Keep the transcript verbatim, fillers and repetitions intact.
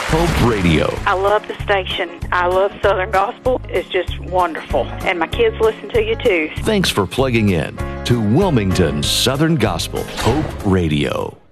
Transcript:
Hope Radio. I love the station. I love Southern Gospel. It's just wonderful. And my kids listen to you too. Thanks for plugging in to Wilmington Southern Gospel Hope Radio.